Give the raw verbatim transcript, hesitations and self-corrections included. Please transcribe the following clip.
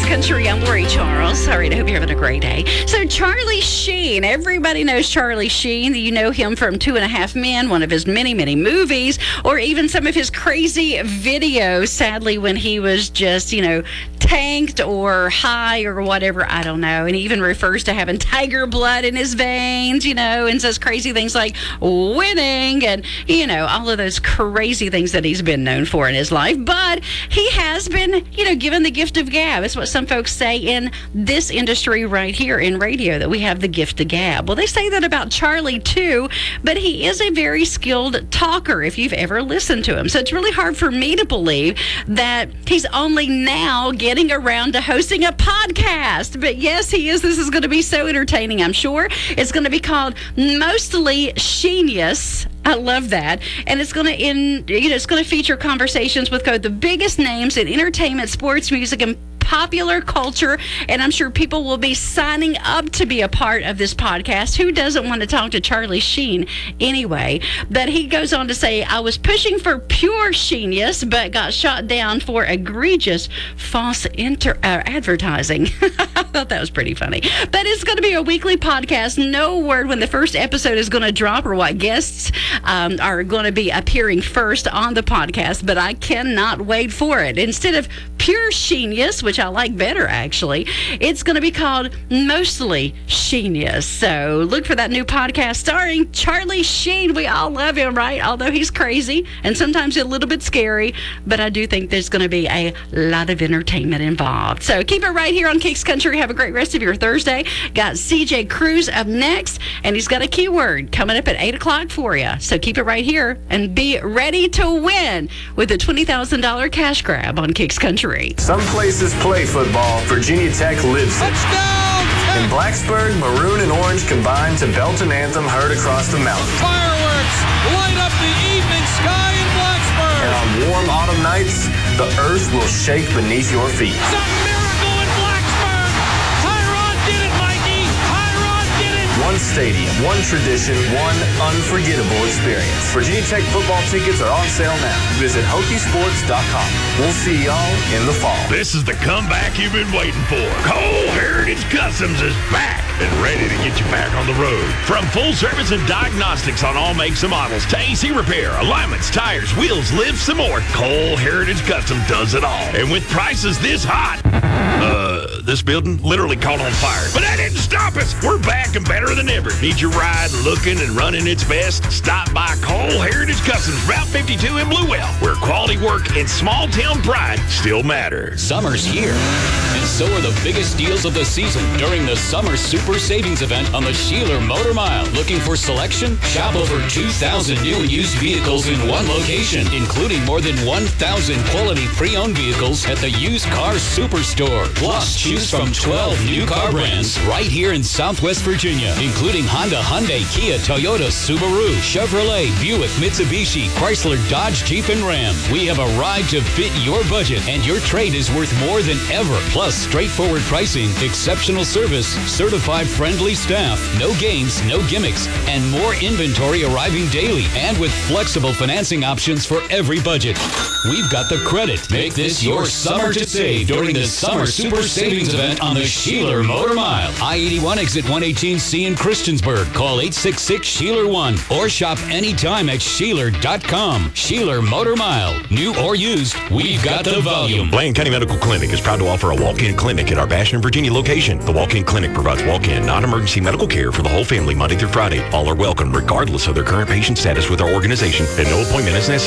Country. I'm Lori Charles. All right, I hope you're having a great day. So Charlie Sheen, everybody knows Charlie Sheen. You know him from Two and a Half Men, one of his many, many movies, or even some of his crazy videos, sadly, when he was just, you know, tanked or high or whatever, I don't know. And he even refers to having tiger blood in his veins, you know, and says crazy things like winning and, you know, all of those crazy things that he's been known for in his life. But he has been, you know, given the gift of gab. It's what some folks say in this industry right here in radio, that we have the gift of gab. Well, they say that about Charlie too, but he is a very skilled talker if you've ever listened to him. So it's really hard for me to believe that he's only now getting around to hosting a podcast. But yes, he is. This is going to be so entertaining, I'm sure. It's going to be called Mostly Sheenius. I love that. And it's going to in you know it's going to feature conversations with the biggest names in entertainment, sports, music, and popular culture, and I'm sure people will be signing up to be a part of this podcast. Who doesn't want to talk to Charlie Sheen anyway? But he goes on to say, I was pushing for pure genius, but got shot down for egregious false inter- uh, advertising. I thought that was pretty funny. But it's going to be a weekly podcast. No word when the first episode is going to drop or what guests um, are going to be appearing first on the podcast, but I cannot wait for it. Instead of pure genius, which I like better, actually, it's going to be called Mostly Genius. So look for that new podcast starring Charlie Sheen. We all love him, right? Although he's crazy and sometimes a little bit scary, but I do think there's going to be a lot of entertainment involved. So keep it right here on Kicks Country. Have a great rest of your Thursday. Got C J Cruz up next, and he's got a keyword coming up at eight o'clock for you. So keep it right here and be ready to win with a twenty thousand dollars cash grab on Kicks Country. Some places play football. Virginia Tech lives it. Touchdown! In Blacksburg, maroon and orange combine to belt an anthem heard across the mountain. Fireworks light up the evening sky in Blacksburg. And on warm autumn nights, the earth will shake beneath your feet. It's a miracle in Blacksburg. Tyrod did it, Mikey. Tyrod did it. One stadium, one tradition, one unforgettable experience. Virginia Tech football tickets are on sale now. Visit Hokie Sports dot com. We'll see y'all in the fall. This is the comeback you've been waiting for. Cole Heritage Customs is back and ready to get you back on the road. From full service and diagnostics on all makes and models to A C repair, alignments, tires, wheels, lifts, and more, Cole Heritage Custom does it all. And with prices this hot, uh, this building literally caught on fire. But that didn't stop us. We're back and better than ever. Need your ride looking and running its best? Stop by Cole Heritage Customs, Route fifty-two in Bluewell, where quality work and small town pride still matter. Summer's here, and so are the biggest deals of the season during the Summer Super Savings Event on the Sheeler Motor Mile. Looking for selection? Shop over two thousand new and used vehicles in one location, including more than one thousand quality pre-owned vehicles at the Used Car Superstore. Plus, choose from twelve new car brands right here in Southwest Virginia, including Honda, Hyundai, Kia, Toyota, Subaru, Chevrolet, Buick, Mitsubishi, Chrysler, Dodge, Jeep, and Ram. We have a ride to fit your budget, and your trade is worth more than ever. Plus, straightforward pricing, exceptional service, certified friendly staff, no games, no gimmicks, and more inventory arriving daily, and with flexible financing options for every budget. We've got the credit. Make this your summer to save during the Summer Super Savings Event on the Sheeler Motor Mile. I eighty-one exit one eighteen C in Christiansburg. Call eight six six, Sheeler one or shop anytime at Sheeler dot com. Sheeler Motor Mile. New or used, we've got the volume. Blaine County Medical Clinic is proud to offer a walk-in clinic at our Basham, Virginia location. The walk-in clinic provides walk-in, non-emergency medical care for the whole family Monday through Friday. All are welcome regardless of their current patient status with our organization, and no appointment is necessary.